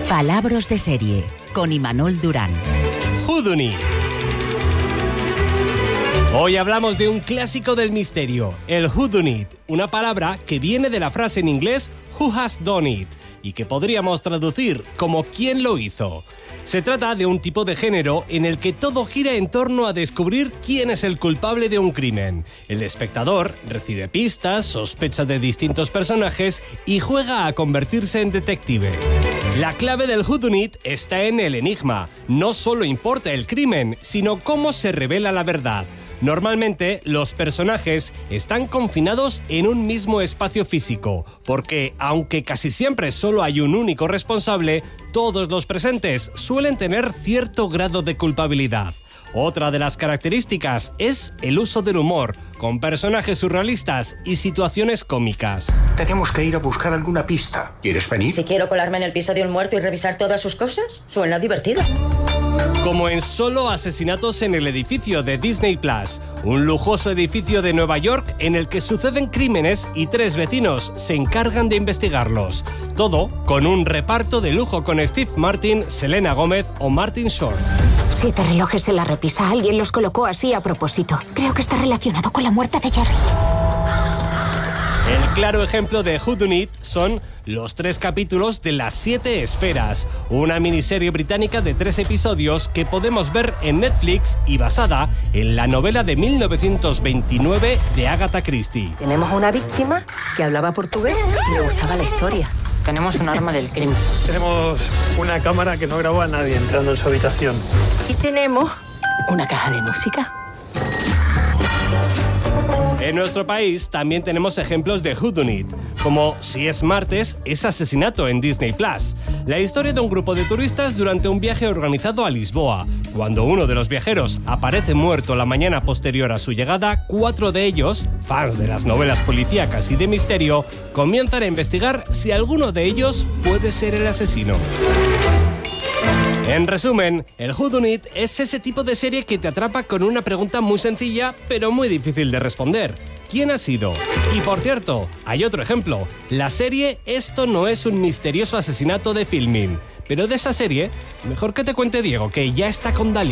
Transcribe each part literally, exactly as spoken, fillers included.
Palabras de serie, con Imanol Durán. Whodunit. Hoy hablamos de un clásico del misterio, el whodunit, una palabra que viene de la frase en inglés Who has done it, y que podríamos traducir como ¿quién lo hizo? Se trata de un tipo de género en el que todo gira en torno a descubrir quién es el culpable de un crimen. El espectador recibe pistas, sospecha de distintos personajes y juega a convertirse en detective. La clave del whodunit está en el enigma. No solo importa el crimen, sino cómo se revela la verdad. Normalmente, los personajes están confinados en un mismo espacio físico, porque, aunque casi siempre solo hay un único responsable, todos los presentes suelen tener cierto grado de culpabilidad. Otra de las características es el uso del humor, con personajes surrealistas y situaciones cómicas. Tenemos que ir a buscar alguna pista. ¿Quieres venir? Si quiero colarme en el piso de un muerto y revisar todas sus cosas, suena divertido. Como en Solo asesinatos en el edificio de Disney Plus, un lujoso edificio de Nueva York en el que suceden crímenes y tres vecinos se encargan de investigarlos. Todo con un reparto de lujo con Steve Martin, Selena Gómez o Martin Short. Siete relojes en la repisa. Alguien los colocó así a propósito. Creo que está relacionado con la muerte de Jerry. El claro ejemplo de whodunit son los tres capítulos de Las Siete Esferas, una miniserie británica de tres episodios que podemos ver en Netflix y basada en la novela de mil novecientos veintinueve de Agatha Christie. Tenemos a una víctima que hablaba portugués y le gustaba la historia. Tenemos un arma del crimen. Tenemos una cámara que no grabó a nadie entrando en su habitación. Y tenemos una caja de música. En nuestro país también tenemos ejemplos de whodunit, como Si es martes, es asesinato en Disney Plus. La historia de un grupo de turistas durante un viaje organizado a Lisboa. Cuando uno de los viajeros aparece muerto la mañana posterior a su llegada, cuatro de ellos, fans de las novelas policíacas y de misterio, comienzan a investigar si alguno de ellos puede ser el asesino. En resumen, el whodunit es ese tipo de serie que te atrapa con una pregunta muy sencilla, pero muy difícil de responder. ¿Quién ha sido? Y por cierto, hay otro ejemplo. La serie Esto no es un misterioso asesinato de Filmin. Pero de esa serie, mejor que te cuente Diego, que ya está con Dalí.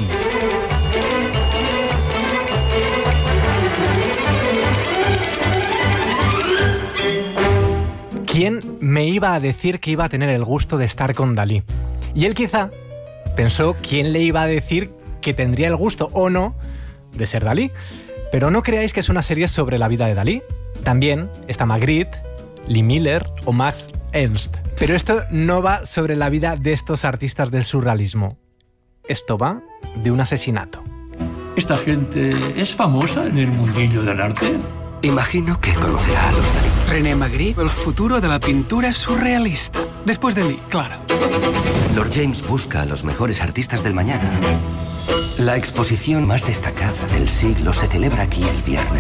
¿Quién me iba a decir que iba a tener el gusto de estar con Dalí? Y él quizá pensó quién le iba a decir que tendría el gusto o no de ser Dalí. Pero no creáis que es una serie sobre la vida de Dalí. También está Magritte, Lee Miller o Max Ernst. Pero esto no va sobre la vida de estos artistas del surrealismo. Esto va de un asesinato. ¿Esta gente es famosa en el mundillo del arte? Imagino que conocerá a los Dalí. René Magritte, el futuro de la pintura surrealista. Después de mí, claro. Lord James busca a los mejores artistas del mañana. La exposición más destacada del siglo se celebra aquí el viernes.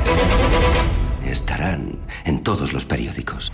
Estarán en todos los periódicos.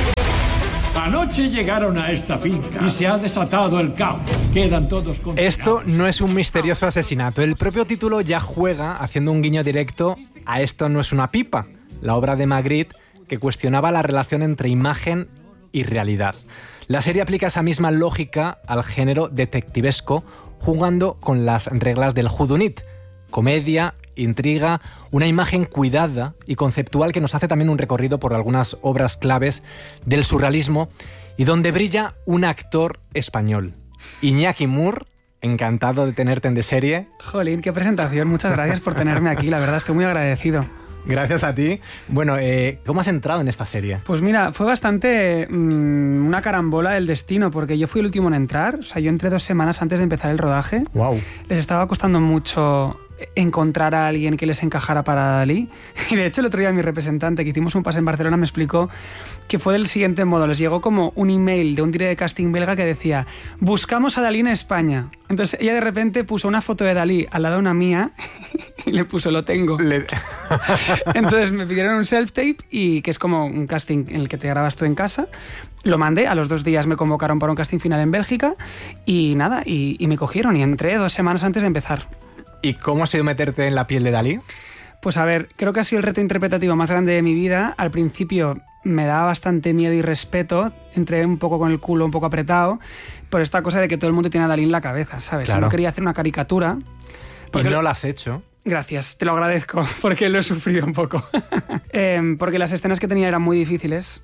Anoche llegaron a esta finca y se ha desatado el caos. Quedan todos con... Esto no es un misterioso asesinato. El propio título ya juega haciendo un guiño directo a Esto no es una pipa, la obra de Magritte que cuestionaba la relación entre imagen y realidad. La serie aplica esa misma lógica al género detectivesco, jugando con las reglas del whodunit. Comedia, intriga, una imagen cuidada y conceptual que nos hace también un recorrido por algunas obras claves del surrealismo y donde brilla un actor español. Iñaki Mur, encantado de tenerte en De Serie. Jolín, qué presentación. Muchas gracias por tenerme aquí. La verdad, estoy muy agradecido. Gracias a ti. Bueno, eh, ¿cómo has entrado en esta serie? Pues mira, fue bastante mmm, una carambola del destino, porque yo fui el último en entrar. O sea, yo entré dos semanas antes de empezar el rodaje. Wow. Les estaba costando mucho encontrar a alguien que les encajara para Dalí. Y de hecho el otro día mi representante, que hicimos un pase en Barcelona, me explicó que fue del siguiente modo. Les llegó como un email de un director de casting belga que decía: buscamos a Dalí en España. Entonces ella de repente puso una foto de Dalí al lado de una mía y le puso: lo tengo. Le... Entonces me pidieron un self-tape, y que es como un casting en el que te grabas tú en casa. Lo mandé, a los dos días me convocaron para un casting final en Bélgica y nada, y, y me cogieron, y entré dos semanas antes de empezar. ¿Y cómo ha sido meterte en la piel de Dalí? Pues a ver, creo que ha sido el reto interpretativo más grande de mi vida. Al principio me daba bastante miedo y respeto. Entré un poco con el culo un poco apretado por esta cosa de que todo el mundo tiene a Dalí en la cabeza, ¿sabes? Claro. Y no quería hacer una caricatura. Y no lo has hecho. Gracias, te lo agradezco, porque lo he sufrido un poco. eh, porque las escenas que tenía eran muy difíciles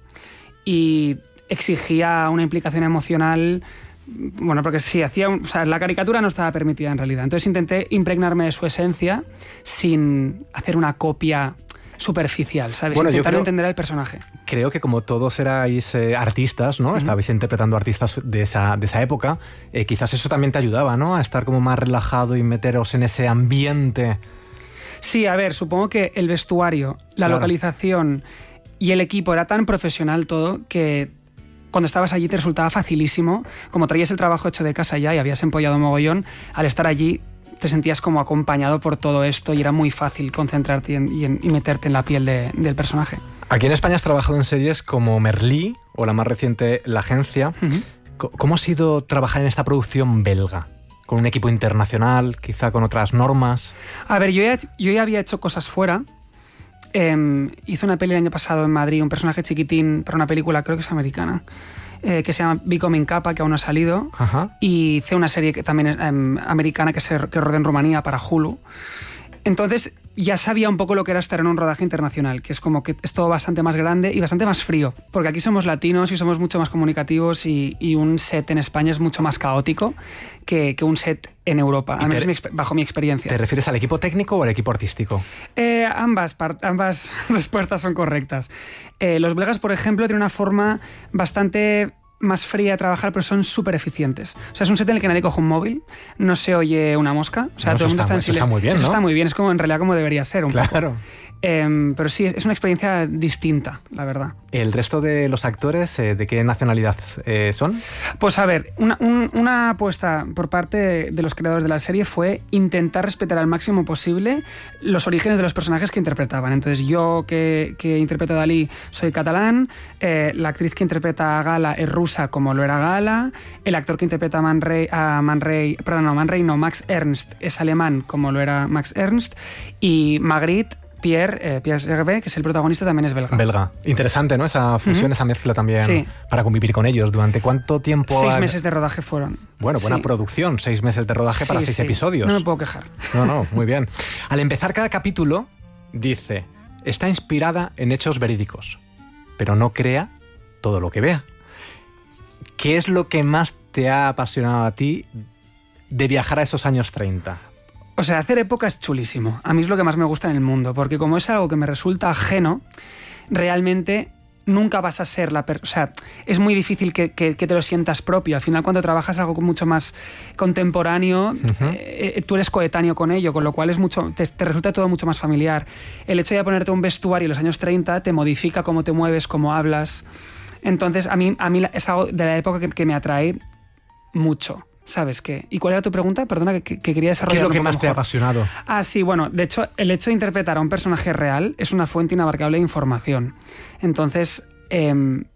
y exigía una implicación emocional. Bueno, porque sí, hacía un, o sea, la caricatura no estaba permitida en realidad. Entonces intenté impregnarme de su esencia sin hacer una copia superficial, ¿sabes? Bueno, Intentar yo creo, entender al personaje. Creo que como todos erais eh, artistas, ¿no? Uh-huh. Estabais interpretando artistas de esa, de esa época, eh, quizás eso también te ayudaba, ¿no? A estar como más relajado y meteros en ese ambiente. Sí, a ver, supongo que el vestuario, la claro. localización y el equipo era tan profesional todo que cuando estabas allí te resultaba facilísimo. Como traías el trabajo hecho de casa ya y habías empollado mogollón, al estar allí te sentías como acompañado por todo esto y era muy fácil concentrarte y, en, y, en, y meterte en la piel de, del personaje. Aquí en España has trabajado en series como Merlí o la más reciente La Agencia. Uh-huh. ¿Cómo ha sido trabajar en esta producción belga? ¿Con un equipo internacional, quizá con otras normas? A ver, yo ya, yo ya había hecho cosas fuera. Eh, hice una peli el año pasado en Madrid, un personaje chiquitín para una película, creo que es americana, Eh, que se llama Becoming Kappa, que aún no ha salido. Ajá. Y hice una serie que también es eh, americana que se que rodea en Rumanía para Hulu. Entonces ya sabía un poco lo que era estar en un rodaje internacional, que es como que es todo bastante más grande y bastante más frío, porque aquí somos latinos y somos mucho más comunicativos y, y un set en España es mucho más caótico que, que un set en Europa, al menos mi, bajo mi experiencia. ¿Te refieres al equipo técnico o al equipo artístico? Eh, ambas, ambas respuestas son correctas. Eh, los belgas, por ejemplo, tienen una forma bastante más fría de trabajar, pero son súper eficientes. O sea, es un set en el que nadie coge un móvil, no se oye una mosca. O sea, no, todo el mundo está, está en silencio. Eso está muy bien, Eso ¿no? está muy bien, es como en realidad como debería ser un claro. poco. Eh, pero sí, es una experiencia distinta, la verdad. ¿El resto de los actores, eh, de qué nacionalidad eh, son? Pues a ver, una, un, una apuesta por parte de los creadores de la serie fue intentar respetar al máximo posible los orígenes de los personajes que interpretaban. Entonces yo, que, que interpreto a Dalí, soy catalán, eh, la actriz que interpreta a Gala es rusa como lo era Gala, el actor que interpreta a Man Ray, a Man Ray, perdón, no, Man Ray no, Max Ernst es alemán como lo era Max Ernst, y Magritte, Pierre, eh, Pierre Gervais, que es el protagonista, también es belga. Belga. Interesante, ¿no? Esa fusión, uh-huh. esa mezcla también sí. para convivir con ellos. ¿Durante cuánto tiempo? Seis ha... meses de rodaje fueron. Bueno, buena sí. producción. Seis meses de rodaje sí, para seis sí. episodios. No me puedo quejar. No, no, muy bien. Al empezar cada capítulo, dice, está inspirada en hechos verídicos, pero no crea todo lo que vea. ¿Qué es lo que más te ha apasionado a ti de viajar a esos años treinta? O sea, hacer época es chulísimo. A mí es lo que más me gusta en el mundo, porque como es algo que me resulta ajeno, realmente nunca vas a ser la persona... O sea, es muy difícil que, que, que te lo sientas propio. Al final, cuando trabajas algo mucho más contemporáneo, uh-huh. eh, tú eres coetáneo con ello, con lo cual es mucho, te, te resulta todo mucho más familiar. El hecho de ponerte un vestuario en los años treinta te modifica cómo te mueves, cómo hablas. Entonces, a mí, a mí es algo de la época que, que me atrae mucho. ¿Sabes qué? ¿Y cuál era tu pregunta? Perdona, que, que quería desarrollar. ¿Qué es lo que más mejor. te ha apasionado? Ah, sí, bueno, de hecho, el hecho de interpretar a un personaje real es una fuente inabarcable de información. Entonces, eh,